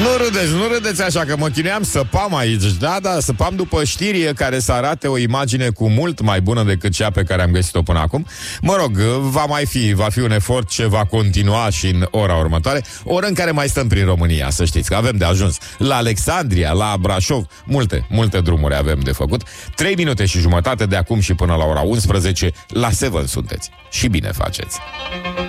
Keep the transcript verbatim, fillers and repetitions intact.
Nu râdeți, nu râdeți așa, că mă chinuiam, săpam aici. Da, da, săpam după știri care să arate o imagine cu mult mai bună decât cea pe care am găsit-o până acum. Mă rog, va mai fi, va fi un efort ce va continua și în ora următoare, oră în care mai stăm prin România, să știți că avem de ajuns. La Alexandria, la Brașov, multe, multe drumuri avem de făcut. Trei minute și jumătate de acum și până la ora unsprezece, la Seven sunteți. Și bine faceți.